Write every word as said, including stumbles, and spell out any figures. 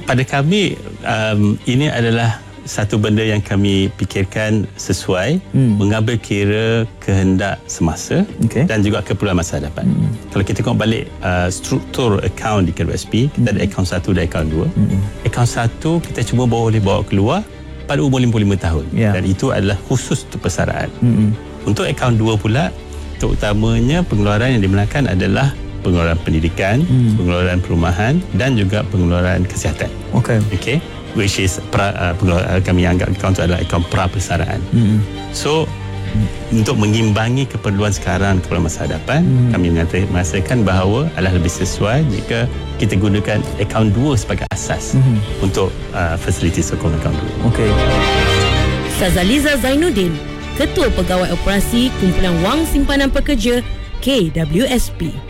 pada kami um, ini adalah satu benda yang kami fikirkan sesuai hmm. mengambil kira kehendak semasa okay. dan juga keperluan masa hadapan. Hmm. Kalau kita tengok balik uh, struktur akaun di K W S P, kita hmm. ada akaun satu dan akaun dua. Hmm. Akaun satu kita cuma boleh bawa keluar pada umur lima puluh lima tahun yeah. dan itu adalah khusus untuk persaraan. Hmm. Untuk akaun dua pula, terutamanya pengeluaran yang dibenarkan adalah pengeluaran pendidikan, hmm. pengeluaran perumahan dan juga pengeluaran kesihatan. Okey. Okey. Which is pra, uh, pengeluaran kami anggap akaun itu adalah akaun pra persaraan. Hmm. So hmm. untuk mengimbangi keperluan sekarang keperluan masa hadapan, hmm. kami merasakan bahawa adalah lebih sesuai jika kita gunakan akaun dua sebagai asas hmm. untuk uh, fasiliti sokong akaun dua. Okey. Sazaliza Zainuddin, Ketua Pegawai Operasi Kumpulan Wang Simpanan Pekerja K W S P.